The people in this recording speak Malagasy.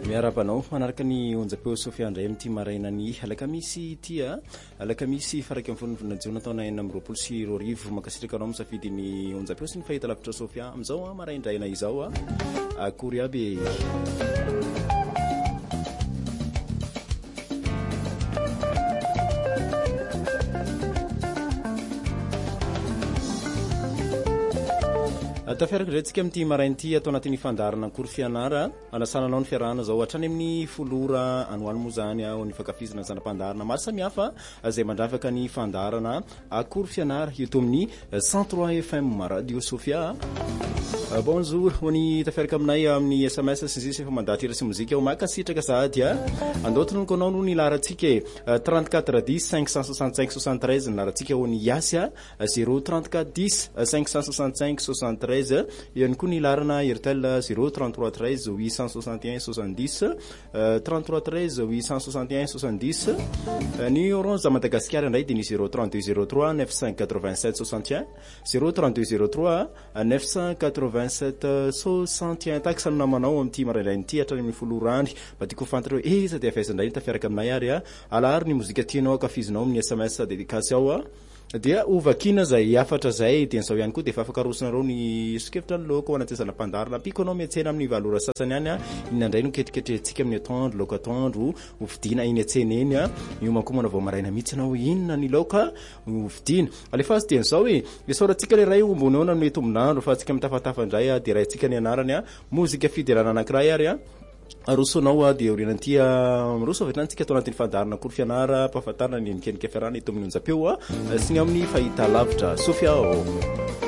miarabanao manaraka ny onjapeo Sofia andray amin'ity marainany alakamisy tia alakamisy faraka amin'ny fonona jona taona 4 sy 2 makasitraka anao misafidy ny onjapeo sy ny fahita lavitra Sofia amizao maraindraina izao akory aby tafiaraka retsika amin'ity marainty atao anatin'ny fandarana akory fianara anasananao ny fiarahana zao hatrany amin'ny folora anoany moa zany ao ny fakafizana ny zanam-pandarana maro samihafa zay mandravaka ny fandarana akory fianara eto amin'ny 103 FM radio Sofia. Bonjour honi tafiaraka aminay amin'ny SMS sy zisy efa mandahatra hira sy mozika makasitraka sady andotony konao no ny laratsika 34 10 565 73 ny laratsika honi Yasia 034 10 565 73 ihany koa ny larana Airtel 033 13 861 70 33 13 861 70 ny Orange Madagascar ndray dia ny 032 03 987 61 032 03 987 61 takisany namanao amin'ity maraindrain'ity hatrany amin'ny folorany mba tiako fantatra hoe eza dia afaisan-dray tafiaraka aminay ary alary ny mozika tianao akafizinao amin'ny SMS dédicace ao dia ovakina zay afatra zay dia nizao ihany koa dia afaka rosinareo ny skefitra ny loko anatezana pandarina apiko anao miatsena amin'ny valora sasany any inandray no ketriketretsika amin'ny atondro loko atondro ovidina iny atsena eny iomankomana vao maraina mihitsy anao inona ny loka ovidina alefazy dia nizao hoe isaoratsika le ray ombony ao na mety ombonandro fa tsika mitafatafa indray dia raitsika ny anarany mozika fiderana anankiray ary arosonao dia orinanty roso avy antsika atao anatin'ny fandarana akory fianara mpahafantarana ny nikenika fiarahana eto amin'ny onjapeo sy ny amin'ny fahita lavitra Sofia